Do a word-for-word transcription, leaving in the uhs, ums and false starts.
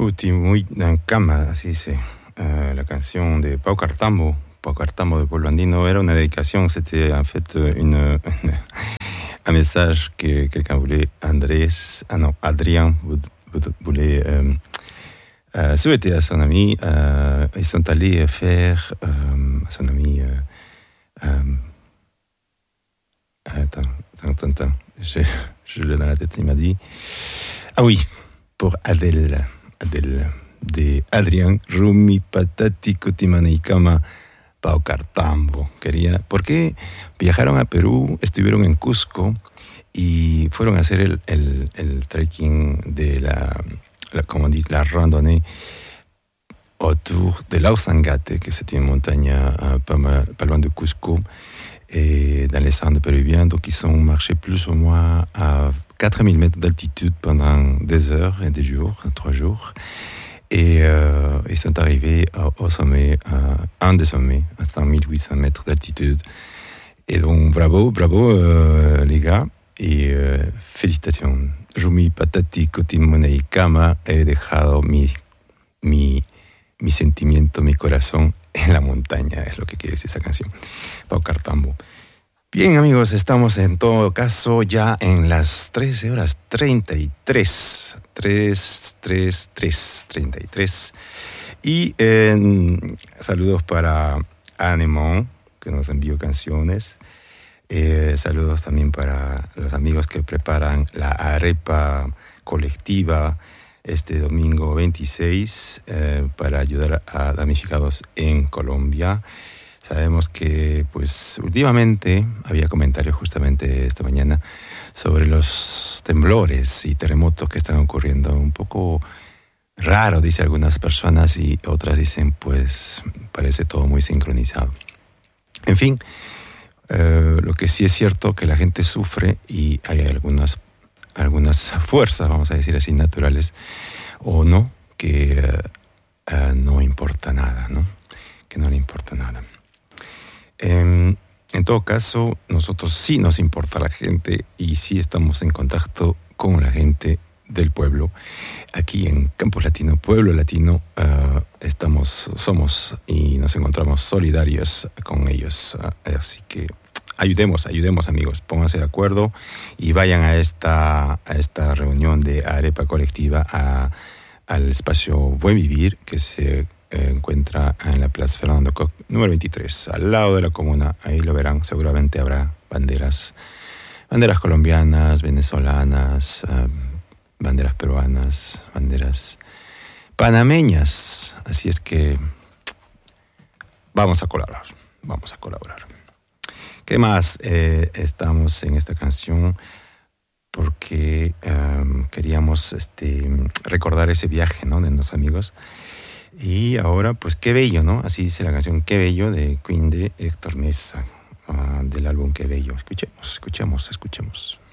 Chuti muy Nankama, así dice uh, la canción de Pau Cartambo. Pau Cartambo de Pueblo Andino. Era une dédication, c'était en fait une, un message que quelqu'un voulait, Andrés, ah non, Adrien voulait euh, euh, souhaiter à son ami. Euh, ils sont allés faire euh, à son ami. Euh, euh, attends, attends, attends, je, je l'ai dans la tête, il m'a dit. Ah oui, pour Adèle, Adèle, de Adrián Rumi Patati Kutimaneikama Pau Cartambo. Quería, porque viajaron a Perú, estuvieron en Cusco y fueron a hacer el, el, el trekking de la, la, como dice, la randonnée autour de l'Ausangate, que c'est une montagne uh, pas, mal, pas loin de Cusco, et dans les Andes péruviens. Donc ils ont marché plus ou moins à quatre mille mètres d'altitude pendant des heures et des jours, trois jours. Et euh, ils sont arrivés au, au sommet, à un des sommets, à cinq mille huit cents mètres d'altitude. Et donc bravo, bravo euh, les gars, et euh, félicitations. Rumi Patati Kotimonei Kama, he dejado mi, mi, mi sentimiento, mi corazón en la montaña, es lo que quiere decir esa canción. Pau Cartambo. Bien, amigos, estamos en todo caso ya en las trece horas treinta y tres. tres, tres, tres, treinta y tres. Y eh, saludos para Anemón, que nos envió canciones. Eh, saludos también para los amigos que preparan la arepa colectiva este domingo veintiséis eh, para ayudar a damnificados en Colombia. Sabemos que, pues, últimamente había comentarios justamente esta mañana sobre los temblores y terremotos que están ocurriendo. Un poco raro, dicen algunas personas, y otras dicen, pues, parece todo muy sincronizado. En fin, eh, lo que sí es cierto que la gente sufre y hay algunas, algunas fuerzas, vamos a decir así, naturales o no, que eh, eh, no importa nada, ¿no? Que no le importa nada. Eh, en todo caso, nosotros sí nos importa la gente y sí estamos en contacto con la gente del pueblo. Aquí en Campus Latino, Pueblo Latino, uh, estamos, somos y nos encontramos solidarios con ellos. Uh, así que ayudemos, ayudemos, amigos. Pónganse de acuerdo y vayan a esta, a esta reunión de arepa colectiva a, al espacio Buen Vivir, que se encuentra en la Plaza Fernando Koch, número veintitrés, al lado de la comuna. Ahí lo verán, seguramente habrá banderas, banderas colombianas, venezolanas, um, banderas peruanas, banderas panameñas. Así es que vamos a colaborar, vamos a colaborar. ¿Qué más? Eh, estamos en esta canción porque um, queríamos este, recordar ese viaje, ¿no?, de los amigos. Y ahora, pues, Qué Bello, ¿no? Así dice la canción Qué Bello de Queen de Héctor Mesa, uh, del álbum Qué Bello. Escuchemos, escuchemos, escuchemos.